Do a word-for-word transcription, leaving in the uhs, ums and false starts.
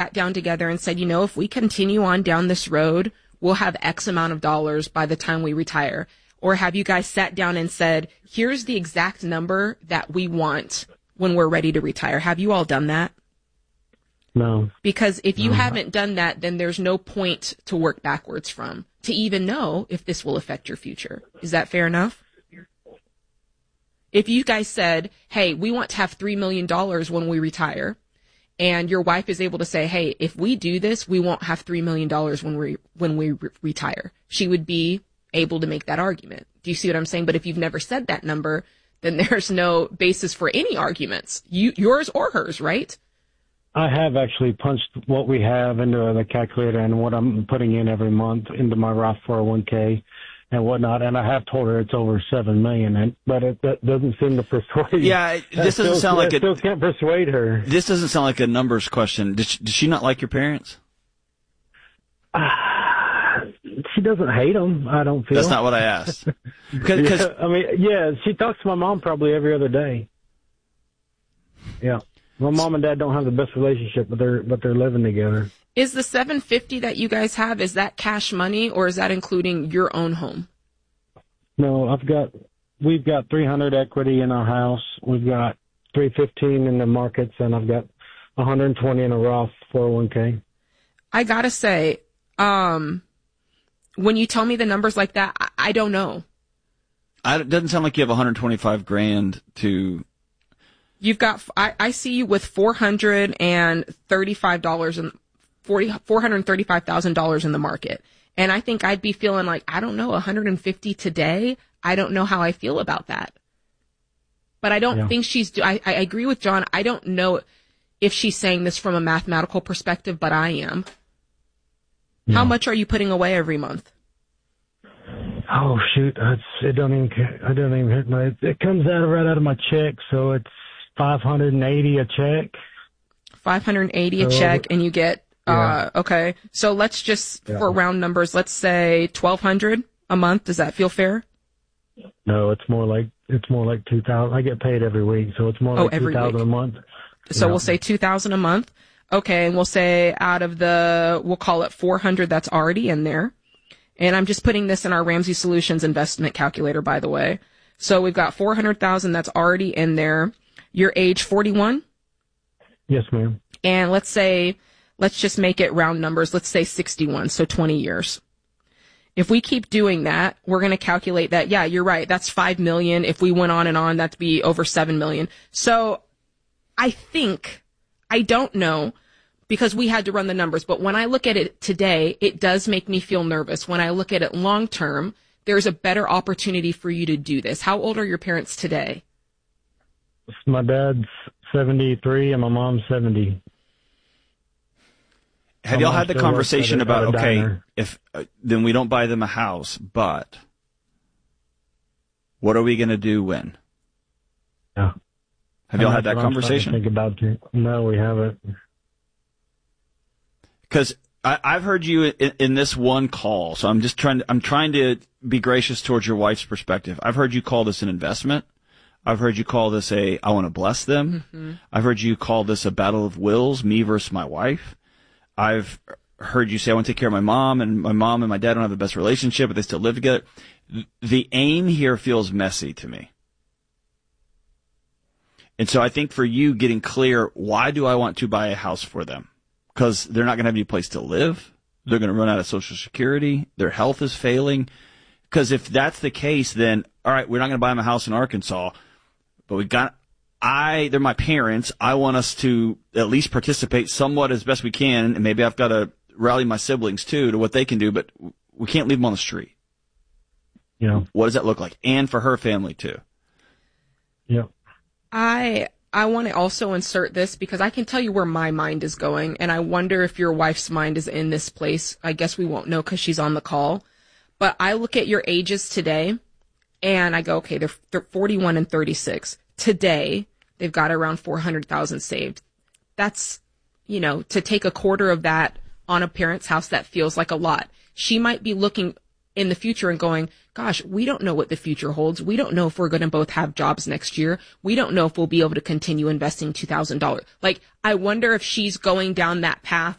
sat down together and said, you know, if we continue on down this road, we'll have X amount of dollars by the time we retire? Or have you guys sat down and said, here's the exact number that we want when we're ready to retire? Have you all done that? No. Because if you no. haven't done that, then there's no point to work backwards from to even know if this will affect your future. Is that fair enough? If you guys said, hey, we want to have three million dollars when we retire, and your wife is able to say, hey, if we do this, we won't have three million dollars when we when we re- retire, she would be able to make that argument. Do you see what I'm saying? But if you've never said that number, then there's no basis for any arguments, you, yours or hers, right? I have actually punched what we have into the calculator and what I'm putting in every month into my Roth four oh one k and whatnot, and I have told her it's over seven million, and, but it that doesn't seem to persuade. Yeah, it, this doesn't still, sound like I a. Still can't persuade her. This doesn't sound like a numbers question. Does she, does she not like your parents? Uh, she doesn't hate them. I don't feel. That's not what I asked. Cause, yeah, cause, I mean, yeah, she talks to my mom probably every other day. Yeah. My mom and dad don't have the best relationship, but they're but they're living together. Is the seven fifty that you guys have, is that cash money, or is that including your own home? No, I've got we've got three hundred equity in our house. We've got three fifteen in the markets, and I've got one hundred twenty in a Roth four oh one k. I gotta say, um, when you tell me the numbers like that, I, I don't know. I, it doesn't sound like you have one hundred twenty-five grand to. You've got, I, I see you with four hundred thirty-five dollars and forty, four hundred thirty-five thousand dollars in the market. And I think I'd be feeling like, I don't know, one hundred fifty today. I don't know how I feel about that. But I don't yeah. think she's, I, I agree with John. I don't know if she's saying this from a mathematical perspective, but I am. Yeah. How much are you putting away every month? Oh shoot. It's, it don't even, I don't even hit my, it comes out right out of my check. So it's five hundred eighty a check. five hundred eighty a check, and you get, uh, yeah. okay. So let's just, yeah. for round numbers, let's say twelve hundred a month. Does that feel fair? No, it's more like, it's more like two thousand. I get paid every week, so it's more oh, like two thousand a month. So yeah. we'll say two thousand a month. Okay. And we'll say out of the, we'll call it four hundred that's already in there. And I'm just putting this in our Ramsey Solutions investment calculator, by the way. So we've got four hundred thousand that's already in there. You're age forty-one? Yes, ma'am. And let's say, let's just make it round numbers. Let's say sixty-one, so twenty years. If we keep doing that, we're going to calculate that. Yeah, you're right. That's five million. If we went on and on, that'd be over seven million. So I think, I don't know, because we had to run the numbers, but when I look at it today, it does make me feel nervous. When I look at it long term, there's a better opportunity for you to do this. How old are your parents today? My dad's seventy-three and my mom's seventy. Have y'all had the conversation about, okay, if uh, then we don't buy them a house, but what are we going to do when? Yeah. Have y'all had that conversation? Think about it. No, we haven't. Because I've heard you in, in this one call, so I'm just trying to, I'm trying to be gracious towards your wife's perspective. I've heard you call this an investment. I've heard you call this a, I want to bless them. Mm-hmm. I've heard you call this a battle of wills, me versus my wife. I've heard you say, I want to take care of my mom, and my mom and my dad don't have the best relationship, but they still live together. The aim here feels messy to me. And so I think for you getting clear, why do I want to buy a house for them? Because they're not going to have any place to live. They're going to run out of Social Security. Their health is failing. Because if that's the case, then, all right, we're not going to buy them a house in Arkansas, but we got, I, they're my parents. I want us to at least participate somewhat as best we can. And maybe I've got to rally my siblings too to what they can do, but we can't leave them on the street. Yeah. What does that look like? And for her family too. Yeah. I, I want to also insert this because I can tell you where my mind is going. And I wonder if your wife's mind is in this place. I guess we won't know because she's on the call. But I look at your ages today, and I go, okay, they're, they're forty-one and thirty-six. Today, they've got around four hundred thousand saved. That's, you know, to take a quarter of that on a parent's house, that feels like a lot. She might be looking in the future and going, gosh, we don't know what the future holds. We don't know if we're going to both have jobs next year. We don't know if we'll be able to continue investing two thousand dollars. Like, I wonder if she's going down that path